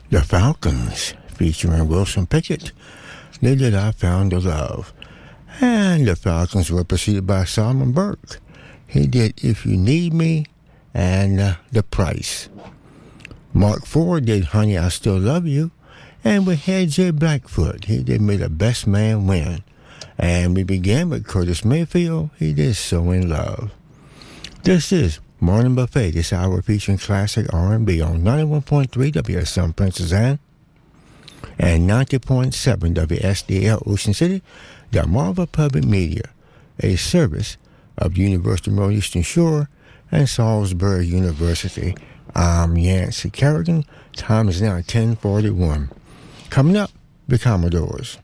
The Falcons, featuring Wilson Pickett, they did I Found the Love. And the Falcons were preceded by Solomon Burke. He did If You Need Me and The Price. Mark Ford did Honey, I Still Love You. And we had Jay Blackfoot. He did May the Best Man Win. And we began with Curtis Mayfield. He did So in Love. This is Morning Buffet, this hour featuring classic R&B on 91.3 WSM Princess Anne and 90.7 WSDL Ocean City, Delmarva Public Media, a service of University of Eastern Shore and Salisbury University. I'm Yancey Kerrigan. Time is now 10:41. Coming up, the Commodores.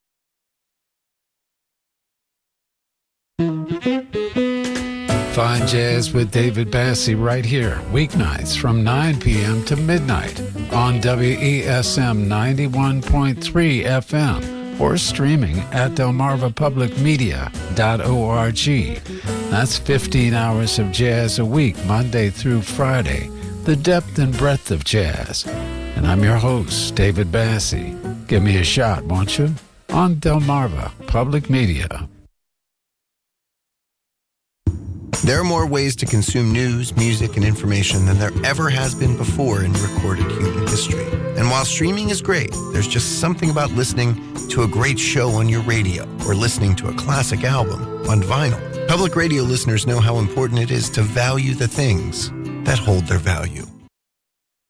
Fine Jazz with David Bassey right here, weeknights from 9 p.m. to midnight on WESM 91.3 FM or streaming at delmarvapublicmedia.org. That's 15 hours of jazz a week, Monday through Friday, the depth and breadth of jazz. And I'm your host, David Bassey. Give me a shot, won't you? On Delmarva Public Media. There are more ways to consume news, music, and information than there ever has been before in recorded human history. And while streaming is great, there's just something about listening to a great show on your radio or listening to a classic album on vinyl. Public radio listeners know how important it is to value the things that hold their value.